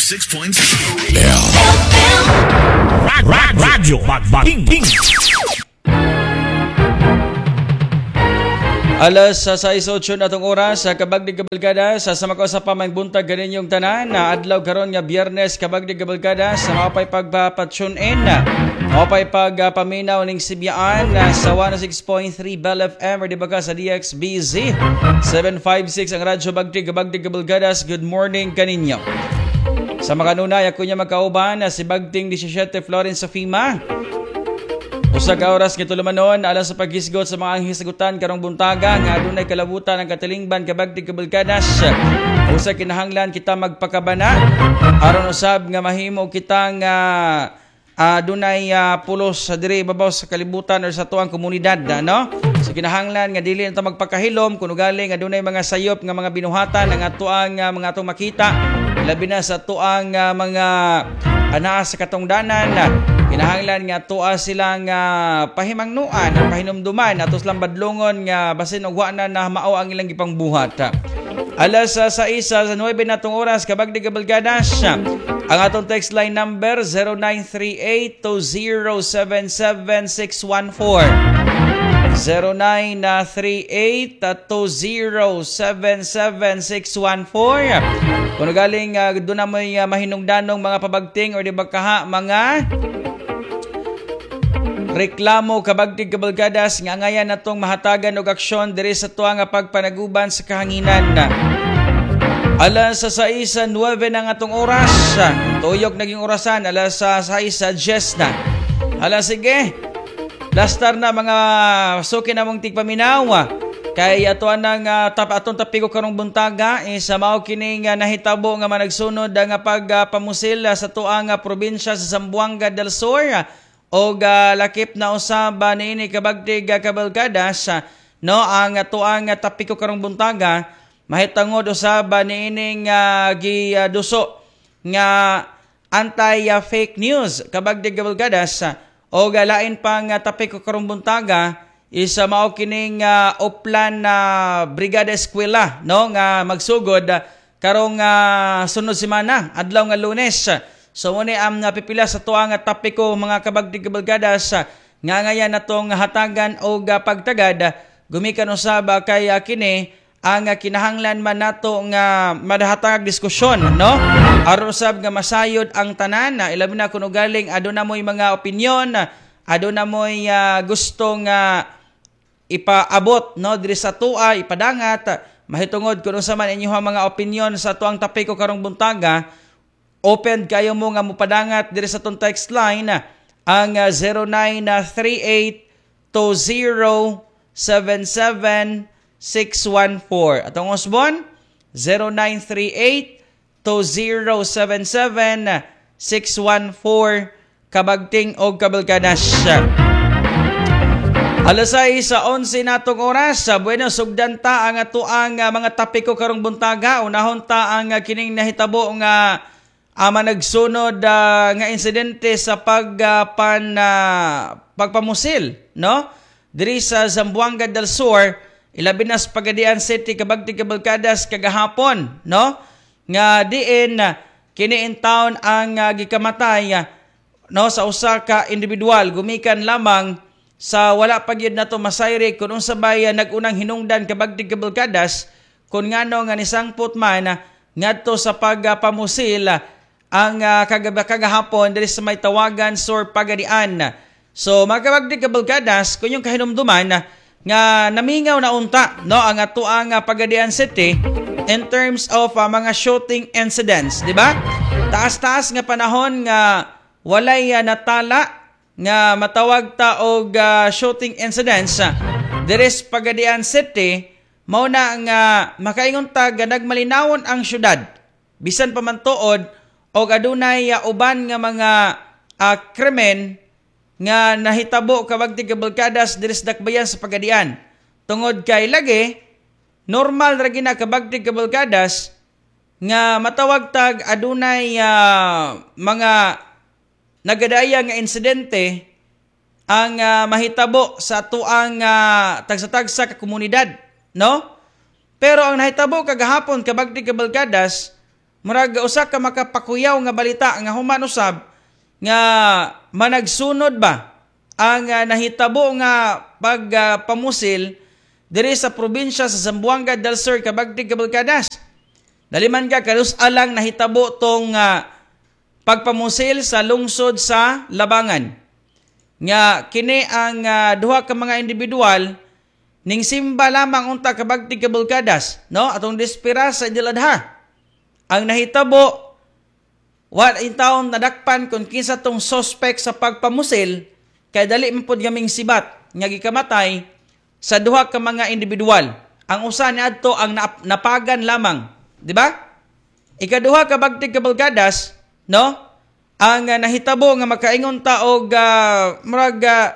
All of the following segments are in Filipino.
106.0 Radyo Magbating. Alas sa 6:08 na itong oras sa Kabagdig Kabalkada sa samako sa pamangbuntag ganin yung tanan na adlaw karon nga Biyernes Kabagdig Kabalkada sa mapay pagpapatune-in mapay pagpaminaw ning sibyaan sa 106.3 Bell FM or di ba ka sa DXBZ 756 ang Radyo Bagdig Kabagdig Kabalkada. Good morning kaninyo. Sa makanunay ako niya magkauban na si Bagting 17 Florence Sofima. Usa ka oras kitulumanon alas sa paghisgot sa mga hisagutan karong buntaga nga adunay kalabutan ang katilingban Kabagdig Kabalkadas. Usa kinahanglan kita magpakabana aron usab nga mahimo kitang adunay pulos sa diri babaw sa kalibutan or sa tuang komunidad no. So kinahanglan nga dili ta magpakahilom kuno galing adunay mga sayop nga mga binuhatan ang atuang mga atong makita labi na sa tuang mga anaa sa katungdanan. Kinahanglan nga tuwa silang pahimangnuan, pahinumduman, atos lang badlongon nga basin og wa na mao ang ilang gipangbuhat. Alas sa 6 sa 9 na tong oras Kabagdig Kabalkadas. Ang atong text line number 0938-2077614. 0938-2077614. Kung galing doon na may mahinungdanong mga pabagting o di ba kaha mga reklamo Kabagdig Kabalkadas nga ngayan natong mahatagan og aksyon diri sa tuwa nga pagpanaguban sa kahanginan. Alas sa 6:09 na nga atong oras. Tuyok naging orasan alas sa 6:10 na. Alas sige. Lastar na mga suki na mong tigpaminaw. Kay atuan nang atong tapiko karong buntaga sa mao kining nahitabo nga managsunod nga pagpamusil sa tuang probinsya sa Zamboanga del Sur. O lakip na usaba niini Kabagdig Kabalkadas no ang tuang tapiko karong buntaga mahitangod usaba niining giduso nga anti-fake news Kabagdig Kabalkadas o lain pang tapiko karong buntaga isa mao kining uplan na Brigada Eskwela no nga magsugod karong sunod semana adlaw nga Lunes. So muna napipila sa tuang tapiko mga Kabagdig Kabalkadas nga ngayon natong hatagan o pagtagad gumikan usaba kay kini ang kinahanglan man nato nga madahatag diskusyon no aron usab nga masayod ang tanan ilabi na kuno galing aduna moy mga opinyon aduna moy gustong ipaabot no diri sa tuwa ipadangat mahitungod kuno sa man inyong mga opinyon sa tuang tapiko karong buntaga. Open kayo mo nga mupadangat diri sa tong text line ang 0938-2077614. Atong usbon 0938-2077614 Kabagting og Kabalkadas. Alas 6:11 natong oras. Bueno, sugdan ta ang atuang mga tapiko karong buntaga. Unahon ta ang kining nahitabo nga managsunod nga insidente sa pagpamusil no diri sa Zamboanga del Sur ilabi na sa Pagadian City Kabagdig Kabalkadas kagahapon no nga diin kini in town ang gikamatay no sa usa ka individual gumikan lamang sa wala pagyud nato masayri kun unsa bay nagunang hinungdan Kabagdig Kabalkadas kun ngano nga nisangpot man ngadto sa pagpamusil ang kagahapon diri sa may Tawagan Sur Pagadian. So mga Kabagdig Kabalkadas kun yung kahinumduman nga namingaw na unta no ang atuang Pagadian City in terms of mga shooting incidents, di ba? Taas-taas nga panahon nga walay natala nga matawag ta og shooting incidents diri sa Pagadian City mao na nga makaingon ta nga nagmalinawon ang syudad bisan pa man tuod o adunay uban nga mga krimen nga nahitabo Kabagdig Kabalkadas diri sa dakbayan sa Pagadian. Tungod kay lagi normal ra gina Kabagdig Kabalkadas nga matawag tag adunay mga nagadaya nga insidente ang mahitabo sa tuang tagsa-tagsa ka komunidad no. Pero ang nahitabo kagahapon Kabagdig Kabalkadas murag usa ka makapakuyaw nga balita nga human usab nga managsunod ba ang nahitabo nga pagpamusil diri sa probinsya sa Zamboanga del Sur kabagtig Cabalcadas. Daliman ka kalus alang nahitabo tong pagpamusil sa lungsod sa Labangan. Nga kini ang duha ka mga individual ning simba lamang unta kabagtig Cabalcadas, no? Atong dispira sa Idul Adha. Ang nahitabo in taon nadakpan kung kinsa tong suspect sa pagpamusil kay dali man pud gaming sibat nga gikamatay sa duha ka mga individual. Ang usa niadto ang napagan lamang, di ba? Ikaduha kabagtig Cabalcadas, no? Ang nahitabo nga makaingon ta og murag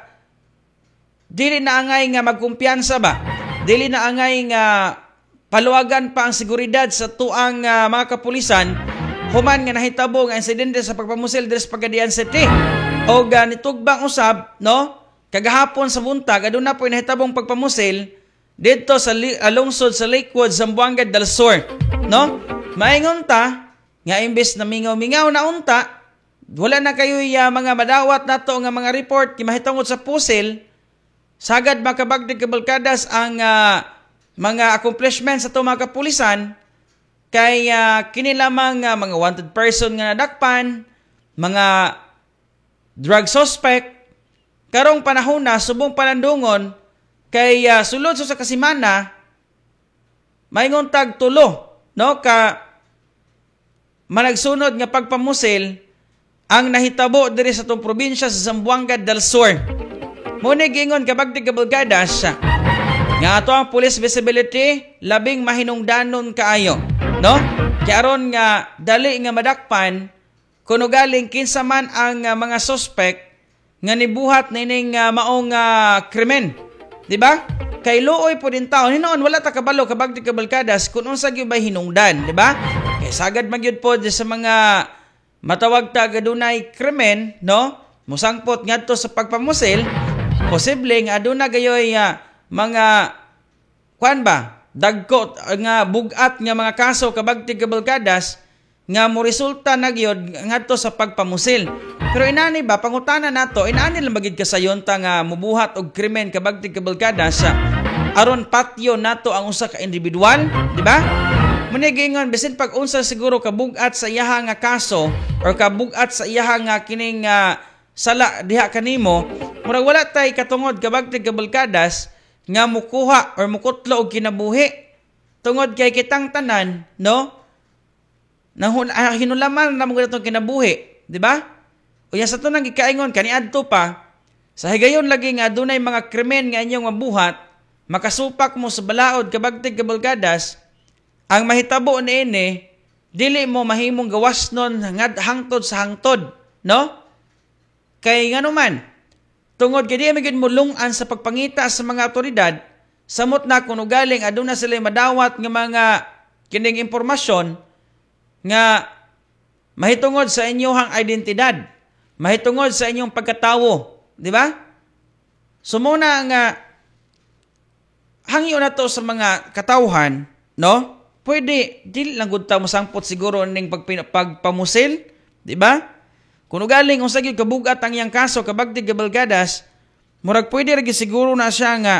dili na angay nga magkumpiyansa ba? Dili na angay nga paluwagan pa ang seguridad sa tuang mga kapulisan human nga nahitabo nga insidente sa pagpamusil diri sa Pagadian City. O nitugbang usab, no? Kagahapon sa buntag aduna po nahitabong pagpamusil dito sa lungsod sa Lakewood, Zamboanga del Sur, no? Maingon ta nga imbes na mingaw-mingaw na unta, wala na kayo mga madawat nato nga mga report kimahitungod sa pusil, sagad makabagdig Cabalcadas ang mga accomplishments sa mga kapulisan kay kini lamang mga wanted person nga nadakpan, mga drug suspect, karong panahon na subong panandungon kay sulod sa kasimana maingon tag tulo, no, ka managsunod nga pagpamusil ang nahitabo diri sa tong probinsya sa Zamboanga del Sur. Muna gingon kabagdig Cabalcadas nga ato ang police visibility labing mahinungdanon kaayo, no? Kaya aron nga dali nga madakpan kuno galing kinsa man ang mga suspect nga nibuhat nining maong krimen, di ba? Kay luoy po din taon hinoon wala ta kabalo kabagdig Cabalcadas kun unsa gyud bay hinungdan, di ba? Kay sagad magyud po sa mga matawag ta adunay krimen, no? Musangpot ngadto sa pagpamusil, posible nga aduna gayoy mga kuan ba dagko nga bugat nga mga kaso kabagtig Cabalcadas nga mo resulta na gyud ngadto sa pagpamusil. Pero inani ba pangutana nato, inani lang magid kasayon ta nga mubuhat og krimen kabagtig Cabalcadas aron patyo nato ang usa ka individual, di ba? Munigingon bisin pag unsa siguro kabugat sa iyaha nga kaso or kabugat sa iyaha nga kining sala diha kanimo, murag wala tay katungod kabagtig Cabalcadas nga mukuha or mukutlo og kinabuhi tungod kay kitang tanan, no? Hinulaman na mo itong kinabuhi, di ba? O yan sa ito nang ikaingon, kaniadto pa, sa higayon lagi nga dunay mga krimen nga inyong mabuhat, makasupak mo sa balaod kabagtig Cabalcadas, ang mahitabo ni ini, dili mo mahimong gawas nun hangtod sa hangtod, no? Kay nga naman, tungod kay di magid mo lungan sa pagpangita sa mga otoridad, samot na kung galing aduna sila madawat nga mga kining impormasyon nga mahitungod sa inyong identidad, mahitungod sa inyong pagkatawo, di ba? Sumuna nga hangyo na to sa mga katawhan, no? Pwede dili lang gud ta mosangpot siguro ning pagpamusil, di ba? Kung galing unsa gyud kabugat ang iyang kaso kabagtig Cabalcadas, murag pwede ra siguro na siya nga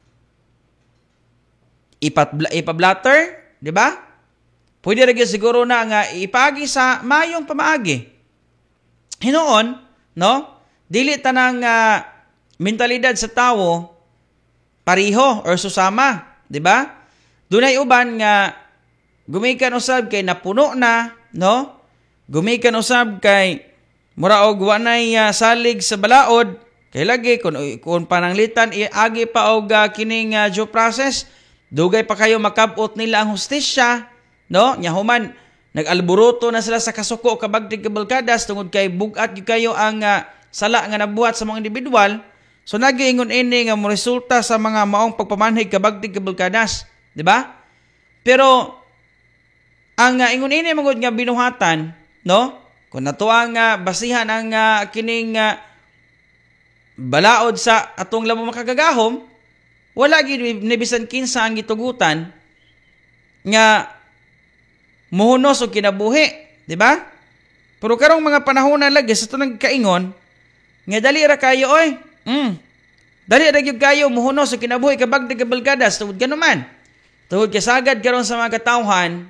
ipablatter, di ba? Pwede ra siguro na nga ipagi sa mayong pamaagi. Hinoon, no? Dili tanang mentalidad sa tawo pariho or susama, di ba? Dunay uban nga gumikan usab kay napuno na, no? Gumikan usab kay mura og wanay salig sa balaod, kay lagi kung pananglitan iagi pa og kining due process, dugay pa kayo makabot nila ang hustisya, no? Nya human nag-alburuto na sila sa kasuko kabagtig Cabalcadas tungod kay bugat gyud kayo ang sala nga nabuhat sa mga individual. So nagiingon ini nga mo resulta sa mga maong pagpamanhig kabagtig Cabalcadas, di ba? Pero ang ingon ini magud nga binuhatan, no? Kung natuang basihan ang kining balaod sa atong lamang makagagahom, wala gid ni bisan kinsa ang gitugutan nga muhunos o kinabuhi, di ba? Pero karong mga panahon na lagi sa tunang kaingon, nga dali ra kayo oy. Dali ra gyud kayo muhunos o kinabuhi kabagdig kabalgadas tungod kanuman. Tungod kasagad karon sa mga katawhan,